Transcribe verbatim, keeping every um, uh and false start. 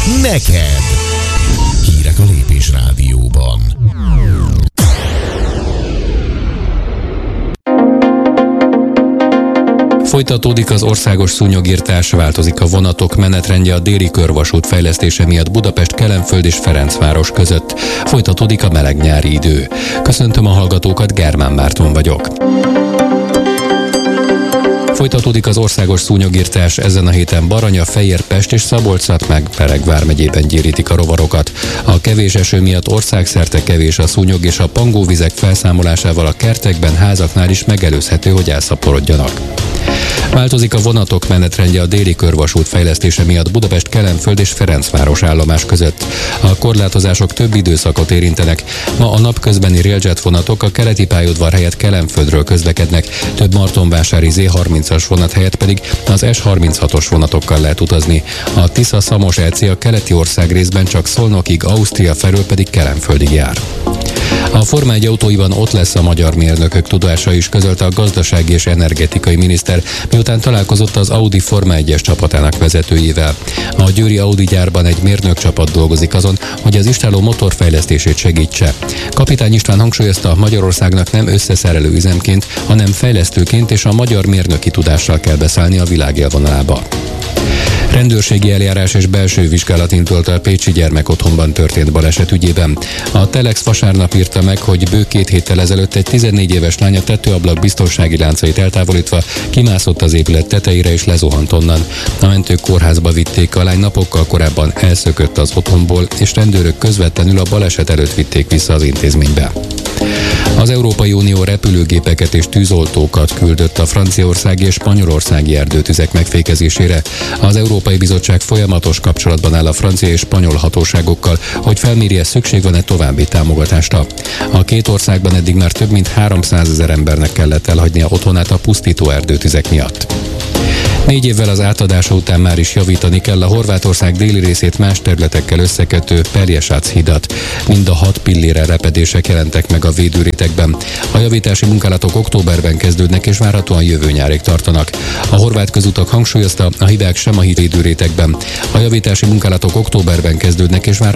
neked. Hírek a Lépés Rádióban. Folytatódik az országos szúnyogirtás, változik a vonatok menetrendje a déli körvasút fejlesztése miatt Budapest, Kelenföld és Ferencváros között. Folytatódik a meleg nyári idő. Köszöntöm a hallgatókat, Germán Márton vagyok. Folytatódik az országos szúnyogirtás, ezen a héten Baranya, Fejér, Pest és Szabolcs meg Pereg vármegyében gyérítik a rovarokat. A kevés eső miatt országszerte kevés a szúnyog, és a pangóvizek felszámolásával a kertekben, házaknál is megelőzhető, hogy elszaporodjanak. Változik a vonatok menetrendje a déli körvasút fejlesztése miatt Budapest, Kelenföld és Ferencváros állomás között. A korlátozások több időszakot érintenek. Ma a napközbeni Railjet vonatok a keleti pályaudvar helyett Kelenföldről közlekednek, több martonvásári zé harmincas vonat helyett pedig az es harminchatos vonatokkal lehet utazni. A Tisza-Szamos é cé a keleti ország részben csak Szolnokig, Ausztria felől pedig Kelenföldig jár. A Forma egy autóiban ott lesz a magyar mérnökök tudása is, közölte a gazdasági és energetikai miniszter, miután találkozott az Audi Forma egyes csapatának vezetőjével. A győri Audi gyárban egy mérnök csapat dolgozik azon, hogy az istáló motorfejlesztését segítse. Kapitány István hangsúlyozta, Magyarországnak nem összeszerelő üzemként, hanem fejlesztőként és a magyar mérnöki tudással kell beszállni a világ élvonalába. Rendőrségi eljárás és belső vizsgálat indult a pécsi gyermekotthonban történt baleset ügyében. A Telex vasárnap írta meg, hogy bő két héttel ezelőtt egy tizennégy éves lány a tetőablak biztonsági láncait eltávolítva kimászott az épület tetejére és lezuhant onnan. A mentők kórházba vitték, a lány napokkal korábban elszökött az otthonból, és rendőrök közvetlenül a baleset előtt vitték vissza az intézménybe. Az Európai Unió repülőgépeket és tűzoltókat küldött a franciaországi és spanyolországi erdőtüzek megfékezésére. Az Európai Bizottság folyamatos kapcsolatban áll a francia és spanyol hatóságokkal, hogy felmérje, szükség van-e további támogatásra. A két országban eddig már több mint háromszázezer embernek kellett elhagynia otthonát a pusztító erdőtüzek miatt. Négy évvel az átadása után már is javítani kell a Horvátország déli részét más területekkel összekötő Pelješac hidat. Mind a hat pillére repedések jelentek meg a védőrétegben. A javítási munkálatok októberben kezdődnek és várhatóan jövő nyárig tartanak. A horvát közutak hangsúlyozta, a hibák sem a híd védőrétegben. A javítási munkálatok októberben kezdődnek és várhatóan